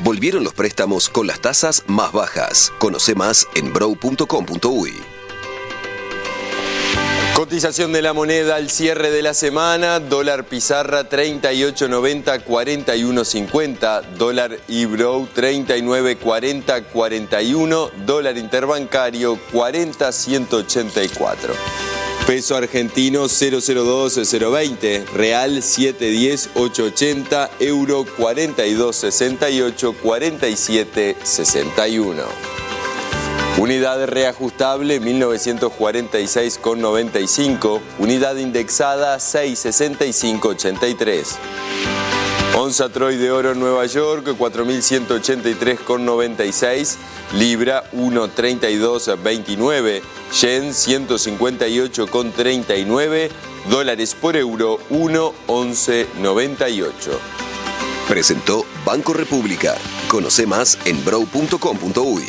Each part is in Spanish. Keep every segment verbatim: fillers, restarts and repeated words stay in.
Volvieron los préstamos con las tasas más bajas. Conoce más en brow punto com punto uy. Cotización de la moneda al cierre de la semana: dólar pizarra treinta y ocho noventa, cuarenta y uno cincuenta, dólar eBrow treinta y nueve cuarenta, cuarenta y uno, dólar interbancario cuarenta ciento ochenta y cuatro. Peso argentino cero cero dos cero veinte, real siete diez ocho ochenta, euro cuarenta y dos sesenta y ocho, cuarenta y siete sesenta y uno. Unidad reajustable mil novecientos cuarenta y seis con noventa y cinco, unidad indexada seiscientos sesenta y cinco con ochenta y tres. Onza Troy de oro en Nueva York cuatro mil ciento ochenta y tres con noventa y seis, libra uno treinta y dos veintinueve, yen ciento cincuenta y ocho con treinta y nueve, dólares por euro uno once noventa y ocho. Presentó Banco República. Conoce más en brow punto com punto uy.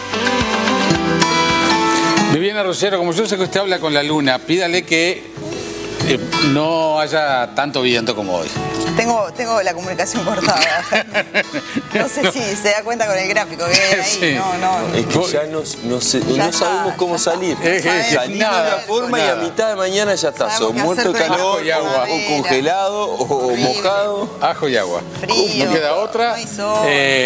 Viviana Rosero, como yo sé que usted habla con la luna, pídale que eh, no haya tanto viento como hoy. Tengo, tengo la comunicación cortada. No sé no. si se da cuenta con el gráfico que hay ahí. Sí. No, no. Es que ya, no, no, sé, ya no está, sabemos cómo salir. Es que salir de una forma y a mitad de mañana ya está. O muerto de calor, y agua. O congelado, o horrible, mojado. Ajo y agua. Frío. No queda otra. No eh,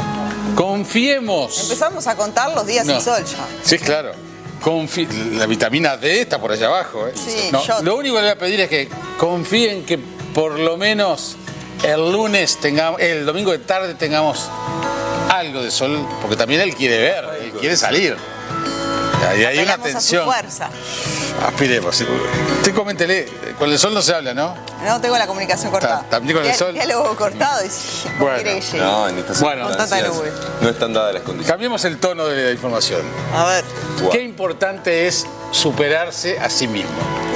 confiemos. Empezamos a contar los días no. sin sol ya. Sí, claro. Confi la vitamina D está por allá abajo. ¿eh? Sí, no, lo único que le voy a pedir es que confíen que por lo menos el lunes tengamos, el domingo de tarde tengamos algo de sol, porque también él quiere ver, él quiere salir. Y hay una tensión. Fuerza. Aspiremos. Usted coméntele, con el sol no se habla, ¿no? No, tengo la comunicación cortada. También con el sol. Diálogo cortado. Y bueno, quiere que llegue. No, en estas bueno, no están dadas las condiciones. Cambiemos el tono de la información. A ver. Wow. Qué importante es superarse a sí mismo.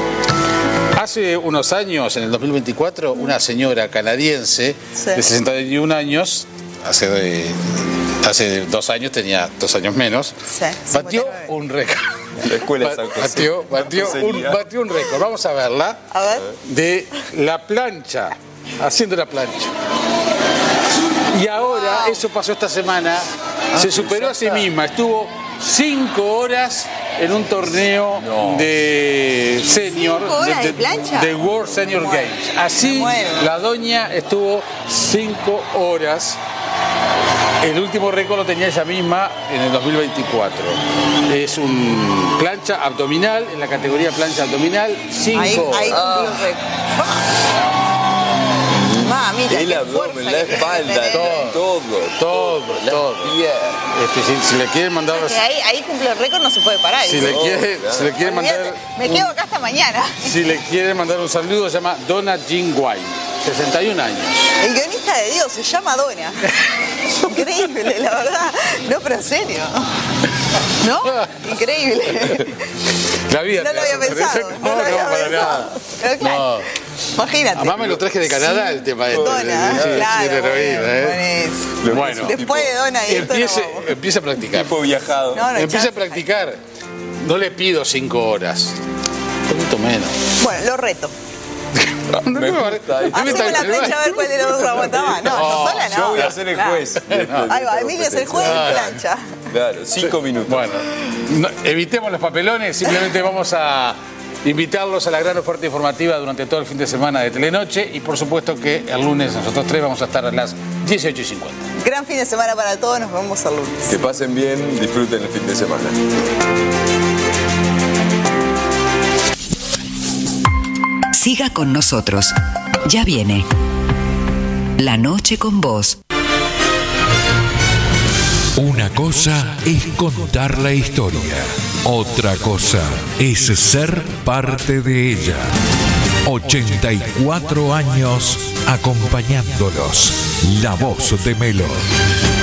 Hace unos años, en el dos mil veinticuatro, una señora canadiense sí. de sesenta y un años, hace, de, hace dos años, tenía dos años menos, sí, batió un récord. La escuela de San José. Batió, batió, un, batió un récord. Vamos a verla. A ver. De la plancha, haciendo la plancha. Y ahora, wow. eso pasó esta semana, ah, se superó a sí misma. Estuvo cinco horas en un torneo no. de senior de, de, de, de World Senior bueno, Games. Así la doña estuvo cinco horas. El último récord lo tenía ella misma en el dos mil veinticuatro. Es un plancha abdominal, en la categoría plancha abdominal, cinco ahí, horas. Ahí cumplió el récord. Mamita, el abdomen, la espalda, todo, todo, todo, todo. Este, si, si le quieren mandar... O sea, ahí, ahí cumple el récord, no se puede parar. Si, le quiere, claro. si le quieren mandar... Me quedo acá hasta mañana. Si le quieren mandar un saludo, se llama Donna Jean White, sesenta y un años. El guionista de Dios se llama Donna. Increíble, la verdad. No, pero en serio. ¿No? Increíble. La vida no lo había pensado. No, no, no, no para nada. Pero claro. No. Imagínate. Además me lo traje de Canadá sí. el tema de Donna, sí, claro. Sí, heroína, ¿eh? Bueno, bueno, después de Donna y empiece, esto no empiece a practicar. Tipo viajado. No, no empiece a practicar. No le pido cinco horas. Un poquito menos. Bueno, lo reto. No, me gusta. Hacemos la plancha a ver cuál de los dos aguanta más. No, no, no sola no. Yo voy a ser el juez. Claro. Ahí va, Emilio es el juez de plancha. Claro, cinco minutos. Bueno, no, evitemos los papelones, simplemente vamos a invitarlos a la gran oferta informativa durante todo el fin de semana de Telenoche y por supuesto que el lunes nosotros tres vamos a estar a las dieciocho y cincuenta. Gran fin de semana para todos, nos vemos el lunes. Que pasen bien, disfruten el fin de semana. Siga con nosotros. Ya viene La Noche con Vos. Una cosa es contar la historia. Otra cosa es ser parte de ella. ochenta y cuatro años acompañándolos. La Voz de Melo.